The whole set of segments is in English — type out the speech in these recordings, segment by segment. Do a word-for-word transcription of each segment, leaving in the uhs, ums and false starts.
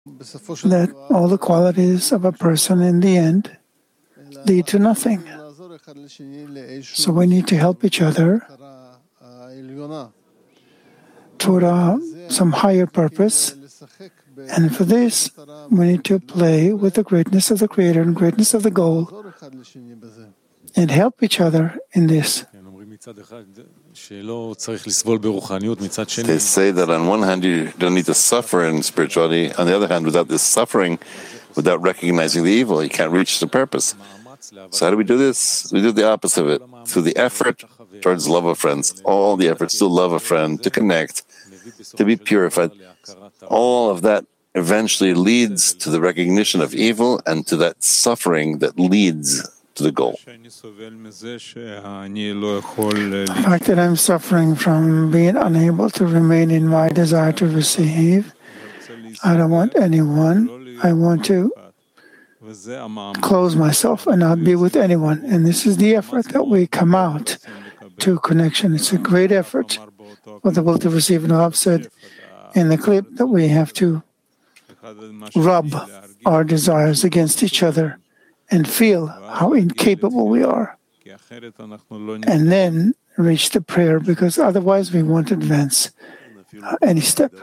that all the qualities of a person in the end lead to nothing. So we need to help each other toward uh, some higher purpose. And for this, we need to play with the greatness of the Creator and greatness of the goal and help each other in this. They say that on one hand you don't need to suffer in spirituality, on the other hand, without this suffering, without recognizing the evil, you can't reach the purpose. So how do we do this? We do the opposite of it, through the effort towards love of friends, all the efforts to love a friend, to connect, to be purified. All of that eventually leads to the recognition of evil and to that suffering that leads to the goal. The fact that I'm suffering from being unable to remain in my desire to receive, I don't want anyone. I want to close myself and not be with anyone. And this is the effort that we come out to connection. It's a great effort for the will to receive. And I've said in the clip that we have to rub our desires against each other and feel how incapable we are, and then reach the prayer, because otherwise we won't advance uh, any step.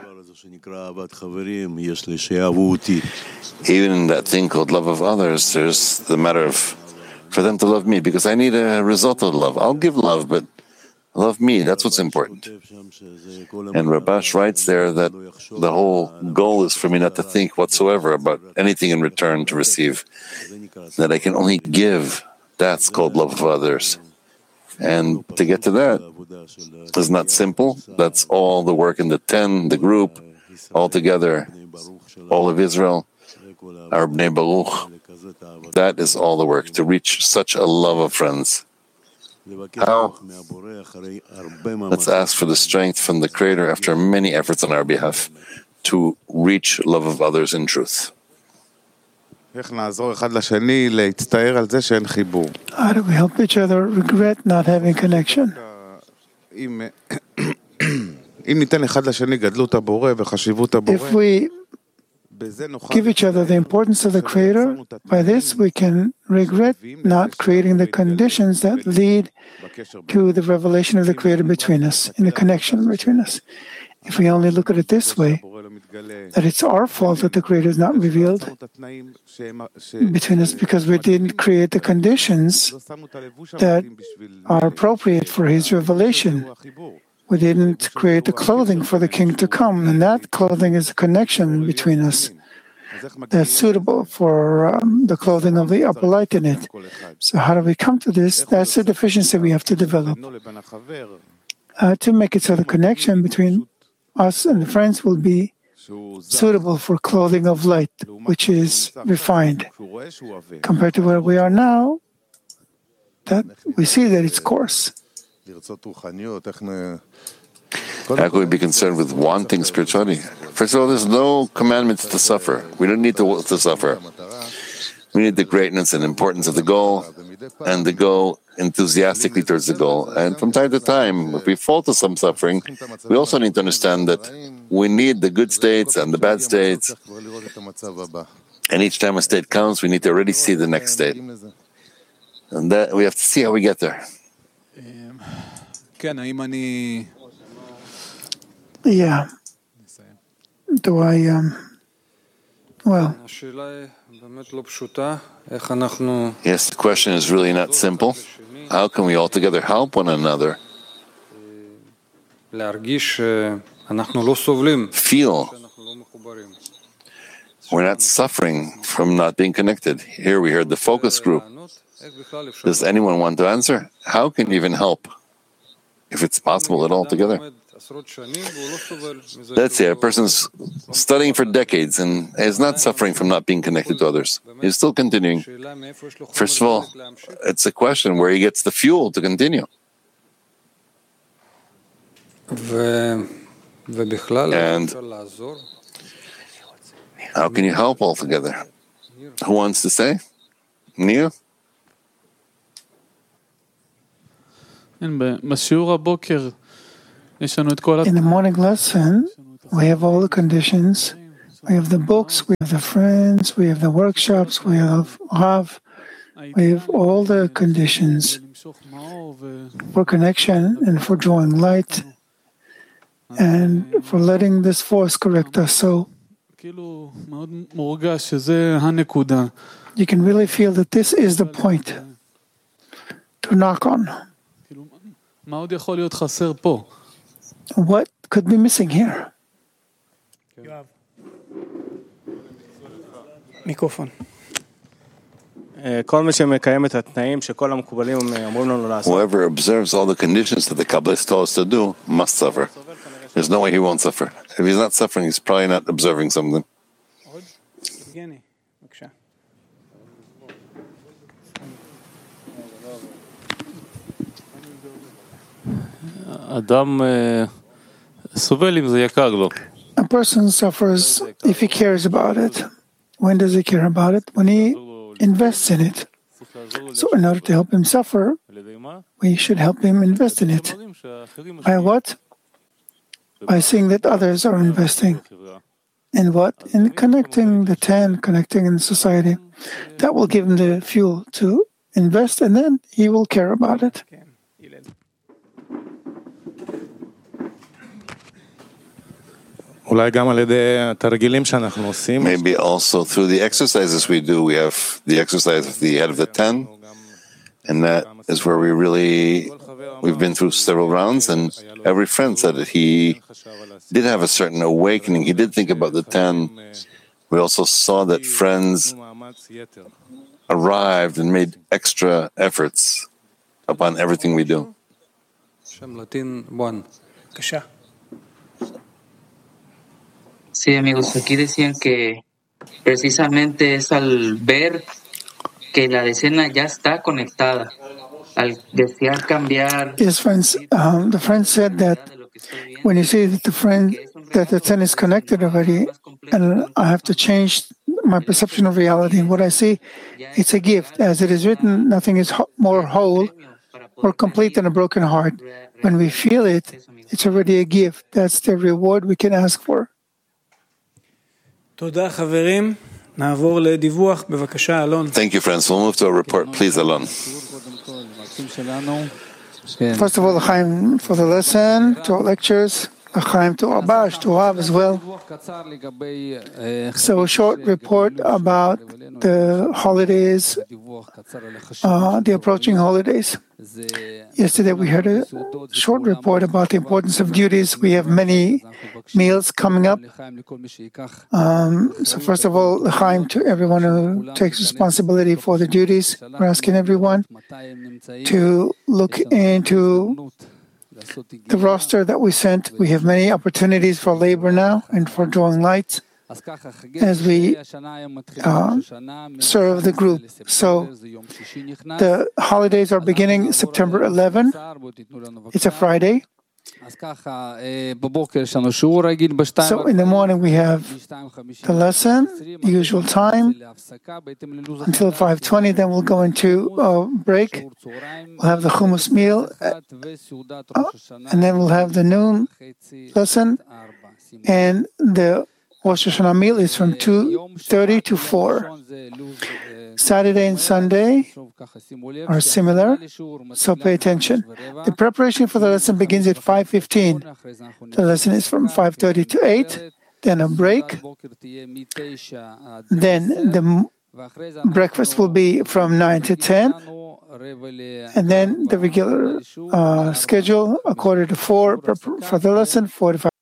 Even in that thing called love of others, there's the matter of for them to love me, because I need a result of love. I'll give love, but love me, that's what's important. And Rabash writes there that the whole goal is for me not to think whatsoever about anything in return to receive, that I can only give. That's called love of others. And to get to that is not simple. That's all the work in the ten, the group, all together, all of Israel, our Bnei Baruch. That is all the work, to reach such a love of friends. How? Let's ask for the strength from the Creator after many efforts on our behalf to reach love of others in truth. How do we help each other regret not having connection? If we give each other the importance of the Creator, by this we can regret not creating the conditions that lead to the revelation of the Creator between us, in the connection between us. If we only look at it this way, that it's our fault that the Creator is not revealed between us because we didn't create the conditions that are appropriate for His revelation. We didn't create the clothing for the King to come, and that clothing is a connection between us that's suitable for um, the clothing of the upper light in it. So how do we come to this? That's the deficiency we have to develop. Uh, to make it so the connection between us and the friends will be suitable for clothing of light, which is refined. Compared to where we are now, that we see that it's coarse. How can we be concerned with wanting spirituality? First of all, there's no commandments to suffer. We don't need to, to suffer. We need the greatness and importance of the goal, and to go enthusiastically towards the goal. And from time to time, if we fall to some suffering, we also need to understand that we need the good states and the bad states. And each time a state comes, we need to already see the next state. And that we have to see how we get there. Yeah. Do I, um, well. Yes, the question is really not simple. How can we all together help one another? Feel we're not suffering from not being connected. Here we heard the focus group. Does anyone want to answer? How can you even help? If it's possible at all together. Let's say a person's studying for decades and is not suffering from not being connected to others. He's still continuing. First of all, it's a question where he gets the fuel to continue. And how can you help all together? Who wants to say? Nia? In the morning lesson, we have all the conditions We have the books, we have the friends, we have the workshops, we have Rav, we have all the conditions for connection and for drawing light and for letting this force correct us. So you can really feel that this is the point to knock on. What could be missing here? מיקרופון. Whoever observes all the conditions that the Kabbalists tell us to do must suffer. There's no way he won't suffer. If he's not suffering, he's probably not observing something. A person suffers if he cares about it. When does he care about it? When he invests in it. So in order to help him suffer, we should help him invest in it. By what? By seeing that others are investing. In what? In connecting the ten, connecting in society. That will give him the fuel to invest, and then he will care about it. Maybe also through the exercises we do. We have the exercise of the head of the ten, and that is where we really, we've been through several rounds, and every friend said that he did have a certain awakening. He did think about the ten. We also saw that friends arrived and made extra efforts upon everything we do. Sí, amigos, aquí decían que precisamente es al ver que la decena ya está conectada, al desear cambiar. Yes, friends. Um, the friend said that when you see that the friend that the ten is connected already, and I have to change my perception of reality. And what I see, it's a gift, as it is written. Nothing is ho- more whole or complete than a broken heart. When we feel it, it's already a gift. That's the reward we can ask for. Thank you, friends. We'll move to a report. Please, Alon. First of all, l'chaim for the lesson, to our lectures, l'chaim to Abash, to Rav as well. So a short report about the holidays, uh, the approaching holidays. Yesterday we heard a short report about the importance of duties. We have many meals coming up. Um, so first of all, l'chaim to everyone who takes responsibility for the duties. We're asking everyone to look into the roster that we sent. We have many opportunities for labor now and for drawing lights as we uh, serve the group. So the holidays are beginning September eleventh. It's a Friday. So in the morning we have the lesson, the usual time, until five twenty. Then we'll go into a break. We'll have the hummus meal, uh, and then we'll have the noon lesson, and the Rosh Hashanah meal is from two thirty to four. Saturday and Sunday are similar, so pay attention. The preparation for the lesson begins at five fifteen. The lesson is from five thirty to eight, then a break. Then the breakfast will be from nine to ten, and then the regular uh, schedule, a quarter to four for the lesson, forty-five